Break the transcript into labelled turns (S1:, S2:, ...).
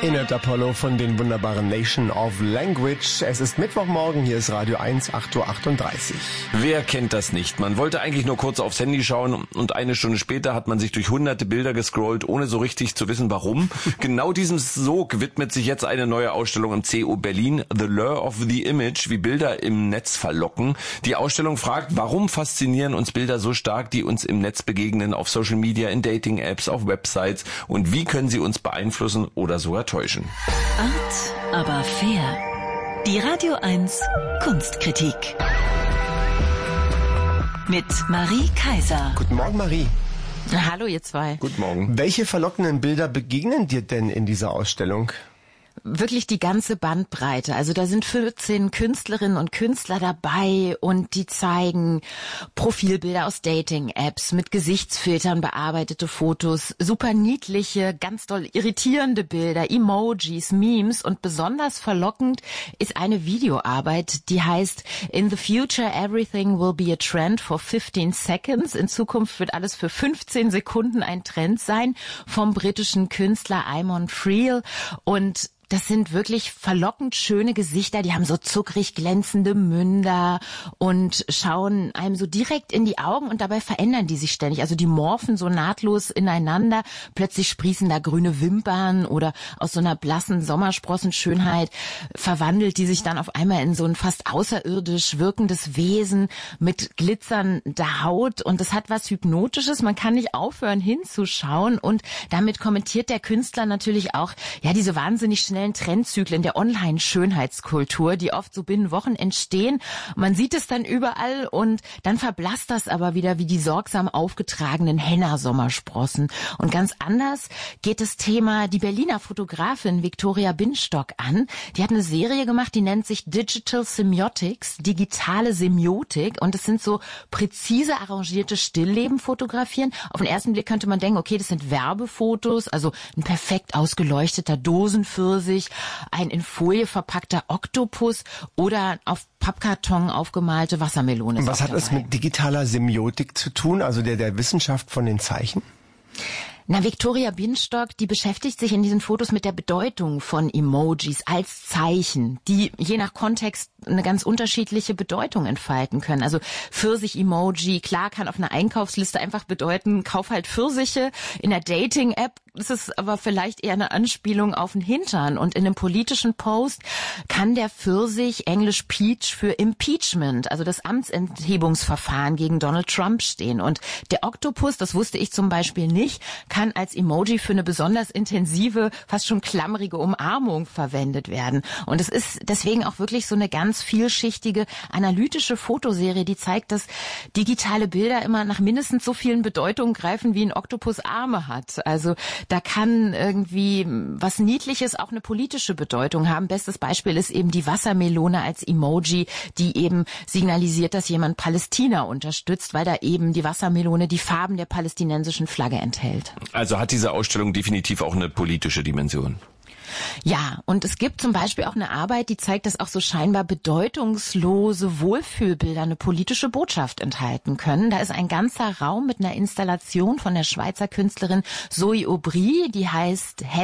S1: Enid Apollo von den wunderbaren Nation of Language. Es ist Mittwochmorgen, hier ist Radio 1, 8.38 Uhr.
S2: Wer kennt das nicht? Man wollte eigentlich nur kurz aufs Handy schauen und eine Stunde später hat man sich durch hunderte Bilder gescrollt, ohne so richtig zu wissen, warum. Genau diesem Sog widmet sich jetzt eine neue Ausstellung am CU Berlin, The Lure of the Image, wie Bilder im Netz verlocken. Die Ausstellung fragt, warum faszinieren uns Bilder so stark, die uns im Netz begegnen, auf Social Media, in Dating-Apps, auf Websites, und wie können sie uns beeinflussen oder sogar täuschen?
S3: Art, aber fair. Die Radio 1 Kunstkritik. Mit Marie Kaiser.
S1: Guten Morgen, Marie.
S4: Hallo, ihr zwei.
S2: Guten Morgen.
S1: Welche verlockenden Bilder begegnen dir denn in dieser Ausstellung?
S4: Wirklich die ganze Bandbreite. Also da sind 14 Künstlerinnen und Künstler dabei und die zeigen Profilbilder aus Dating-Apps mit Gesichtsfiltern bearbeitete Fotos, super niedliche, ganz doll irritierende Bilder, Emojis, Memes, und besonders verlockend ist eine Videoarbeit, die heißt In the future everything will be a trend for 15 seconds. In Zukunft wird alles für 15 Sekunden ein Trend sein, vom britischen Künstler Eamon Friel. Und das sind wirklich verlockend schöne Gesichter, die haben so zuckrig glänzende Münder und schauen einem so direkt in die Augen, und dabei verändern die sich ständig. Also die morphen so nahtlos ineinander. Plötzlich sprießen da grüne Wimpern, oder aus so einer blassen Sommersprossenschönheit verwandelt die sich dann auf einmal in so ein fast außerirdisch wirkendes Wesen mit glitzernder Haut, und das hat was Hypnotisches. Man kann nicht aufhören hinzuschauen, und damit kommentiert der Künstler natürlich auch, ja, diese wahnsinnig schnellen Trendzyklen der Online-Schönheitskultur, die oft so binnen Wochen entstehen. Man sieht es dann überall, und dann verblasst das aber wieder wie die sorgsam aufgetragenen Henna-Sommersprossen. Und ganz anders geht das Thema die Berliner Fotografin Viktoria Binstock an. Die hat eine Serie gemacht, die nennt sich Digital Semiotics, digitale Semiotik, und es sind so präzise arrangierte Stillleben-Fotografien. Auf den ersten Blick könnte man denken, okay, das sind Werbefotos, also ein perfekt ausgeleuchteter Dosenpfirsich, ein in Folie verpackter Oktopus oder auf Pappkarton aufgemalte Wassermelone.
S1: Und was hat es mit digitaler Semiotik zu tun, also der Wissenschaft von den Zeichen?
S4: Na, Viktoria Binstock, die beschäftigt sich in diesen Fotos mit der Bedeutung von Emojis als Zeichen, die je nach Kontext eine ganz unterschiedliche Bedeutung entfalten können. Also Pfirsich-Emoji, klar, kann auf einer Einkaufsliste einfach bedeuten, kauf halt Pfirsiche. In der Dating-App ist es aber vielleicht eher eine Anspielung auf den Hintern. Und in einem politischen Post kann der Pfirsich, englisch Peach, für Impeachment, also das Amtsenthebungsverfahren gegen Donald Trump stehen. Und der Oktopus, das wusste ich zum Beispiel nicht, kann als Emoji für eine besonders intensive, fast schon klammerige Umarmung verwendet werden. Und es ist deswegen auch wirklich so eine ganz vielschichtige, analytische Fotoserie, die zeigt, dass digitale Bilder immer nach mindestens so vielen Bedeutungen greifen, wie ein Oktopus Arme hat. Also da kann irgendwie was Niedliches auch eine politische Bedeutung haben. Bestes Beispiel ist eben die Wassermelone als Emoji, die eben signalisiert, dass jemand Palästina unterstützt, weil da eben die Wassermelone die Farben der palästinensischen Flagge enthält.
S2: Also hat diese Ausstellung definitiv auch eine politische Dimension.
S4: Ja, und es gibt zum Beispiel auch eine Arbeit, die zeigt, dass auch so scheinbar bedeutungslose Wohlfühlbilder eine politische Botschaft enthalten können. Da ist ein ganzer Raum mit einer Installation von der Schweizer Künstlerin Zoe Aubry, die heißt